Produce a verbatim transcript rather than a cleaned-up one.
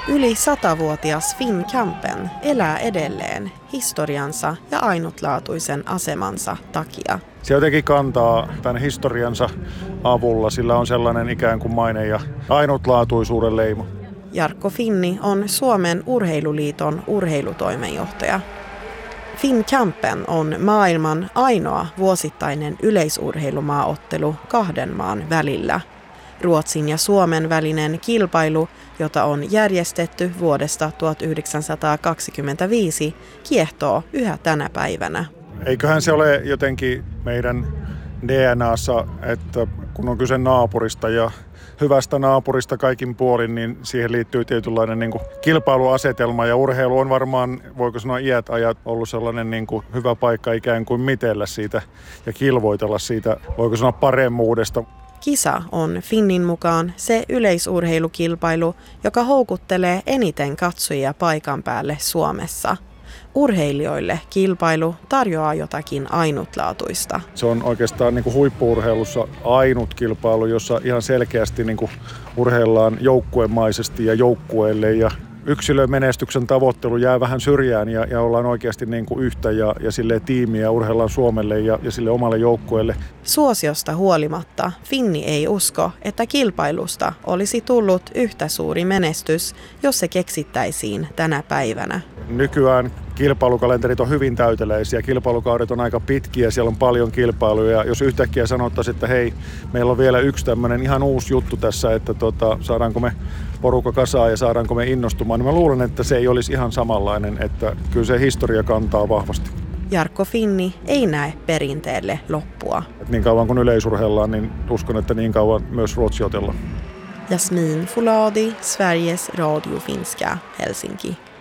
Yli satavuotias Finn Campen elää edelleen historiansa ja ainutlaatuisen asemansa takia. Se jotenkin kantaa tämän historiansa avulla, sillä on sellainen ikään kuin maine ja ainutlaatuisuuden leima. Jarkko Finni on Suomen Urheiluliiton urheilutoimenjohtaja. Finn Campen on maailman ainoa vuosittainen yleisurheilumaaottelu kahden maan välillä. Ruotsin ja Suomen välinen kilpailu, jota on järjestetty vuodesta tuhatyhdeksänsataakaksikymmentäviisi, kiehtoo yhä tänä päivänä. Eiköhän se ole jotenkin meidän D N A:ssa, että kun on kyse naapurista ja hyvästä naapurista kaikin puolin, niin siihen liittyy tietynlainen niin kuin kilpailuasetelma ja urheilu on varmaan, voiko sanoa iät ajat, ollut sellainen niin kuin hyvä paikka ikään kuin mitellä siitä ja kilvoitella siitä, voiko sanoa paremmuudesta. Kisa on Finnin mukaan se yleisurheilukilpailu, joka houkuttelee eniten katsojia paikan päälle Suomessa. Urheilijoille kilpailu tarjoaa jotakin ainutlaatuista. Se on oikeastaan niin kuin huippu-urheilussa ainut kilpailu, jossa ihan selkeästi niin kuin urheillaan joukkuemaisesti ja joukkueelle ja yksilömenestyksen tavoittelu jää vähän syrjään ja, ja ollaan oikeasti niin kuin yhtä ja, ja sille tiimiä urheillaan Suomelle ja, ja sille omalle joukkueelle. Suosiosta huolimatta Finni ei usko, että kilpailusta olisi tullut yhtä suuri menestys, jos se keksittäisiin tänä päivänä. Nykyään kilpailukalenterit on hyvin täyteläisiä, kilpailukaudet on aika pitkiä, siellä on paljon kilpailuja. Jos yhtäkkiä sanottaisiin, että hei, meillä on vielä yksi tämmöinen ihan uusi juttu tässä, että tota, saadaanko me porukka kasaan ja saadaanko me innostumaan, niin mä luulen, että se ei olisi ihan samanlainen, että kyllä se historia kantaa vahvasti. Jarkko Finni ei näe perinteelle loppua. Et niin kauan kun yleisurheillaan, niin uskon, että niin kauan myös ruotsiotellaan. Jasmin Foladi, Sveriges Radio Finska, Helsinki.